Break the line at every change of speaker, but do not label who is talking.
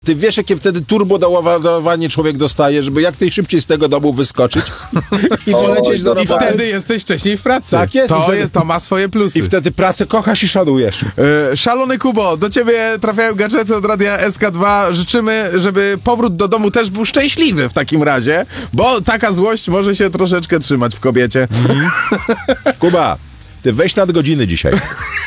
Ty wiesz, jakie wtedy turbo doładowanie człowiek dostaje, żeby jak najszybciej z tego domu wyskoczyć i polecieć do
I
roboty.
wtedy jesteś wcześniej w pracy.
Tak jest.
To ma swoje plusy.
I wtedy pracę kochasz i szanujesz.
Szalony Kubo, do ciebie trafiają gadżety od Radia SK2. Życzymy, żeby powrót do domu też był szczęśliwy w takim razie, bo taka złość może się troszeczkę trzymać w kobiecie.
Kuba, ty weź nadgodziny dzisiaj.